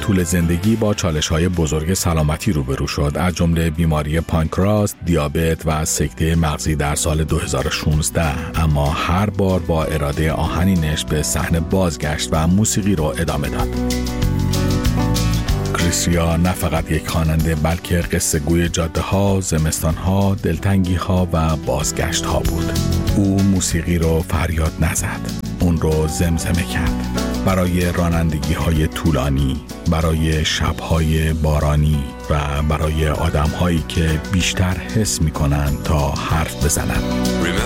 طول زندگی با چالش‌های بزرگ سلامتی روبرو شد، از جمله بیماری پانکراس، دیابت و سکته مغزی در سال 2016. اما هر بار با اراده آهنینش به صحنه بازگشت و موسیقی رو ادامه داد. کریس ریا نه فقط یک خواننده بلکه قصه گوی جاده ها، زمستان ها، دلتنگی ها و بازگشت ها بود. او موسیقی رو فریاد نزد، اون رو زمزمه کرد. برای رانندگی های طولانی، برای شب های بارانی و برای آدم هایی که بیشتر حس می کنن تا حرف بزنن.